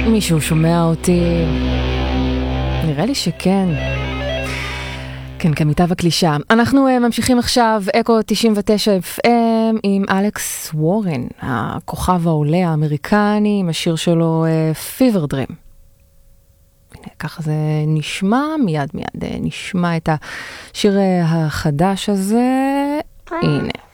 מישהו שומע אותי? נראה לי שכן. כן, כמיטב הקלישה. אנחנו ממשיכים עכשיו, אקו 99 FM עם אלכס וורן, הכוכב העולה האמריקני, עם השיר שלו Fever Dream. הנה, ככה זה נשמע, מיד נשמע את השיר החדש הזה. הנה.